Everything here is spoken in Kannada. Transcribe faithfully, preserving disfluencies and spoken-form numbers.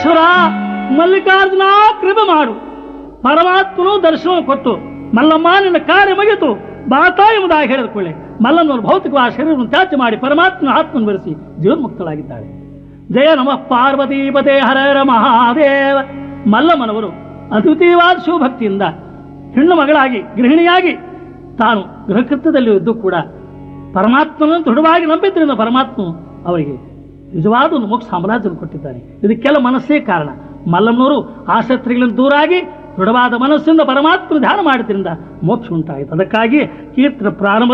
ಈಶ್ವರ ಮಲ್ಲಿಕಾರ್ಜುನ ಕೃಪೆ ಮಾಡು. ಪರಮಾತ್ಮನು ದರ್ಶನ ಕೊಟ್ಟು ಮಲ್ಲಮ್ಮ ನಿನ್ನ ಕಾರ್ಯ ಮುಗಿತು ಬಾತಾ ಎಂಬುದಾಗಿ ಹೇಳಿದ ಕೊಳ್ಳೆ ಮಲ್ಲಮ್ಮನವರು ಭೌತಿಕವಾದ ಶರೀರವನ್ನು ತ್ಯಾಜ್ಯ ಮಾಡಿ ಪರಮಾತ್ಮನ ಆತ್ಮನ್ನು ಬೆರೆಸಿ ಜೀವನ್ಮುಕ್ತಳಾಗಿದ್ದಾಳೆ. ಜಯ ನಮಃ ಪಾರ್ವತೀಪತೆ ಹರರ ಮಹಾದೇವ. ಮಲ್ಲಮ್ಮನವರು ಅದ್ವಿತೀಯವಾದ ಶಿವಭಕ್ತಿಯಿಂದ ಹೆಣ್ಣು ಮಗಳಾಗಿ ಗೃಹಿಣಿಯಾಗಿ ತಾನು ಗೃಹಕೃತ್ಯದಲ್ಲಿ ಇದ್ದು ಕೂಡ ಪರಮಾತ್ಮನನ್ನು ದೃಢವಾಗಿ ನಂಬಿದ್ದರಿಂದ ಪರಮಾತ್ಮ ಅವರಿಗೆ ನಿಜವಾದ ಒಂದು ಮೋಕ್ಷ ಸಾಮ್ರಾಜ್ಯವನ್ನು ಕೊಟ್ಟಿದ್ದಾನೆ. ಇದಕ್ಕೆಲ್ಲ ಮನಸ್ಸೇ ಕಾರಣ. ಮಲ್ಲಮ್ಮನವರು ಆಸಕ್ತಿಗಳಿಂದ ದೂರಾಗಿ ದೃಢವಾದ ಮನಸ್ಸಿಂದ ಪರಮಾತ್ಮನ ಧ್ಯಾನ ಮಾಡಿದ್ರಿಂದ ಮೋಕ್ಷ ಉಂಟಾಯಿತು. ಅದಕ್ಕಾಗಿ ಕೀರ್ತನ ಪ್ರಾರಂಭ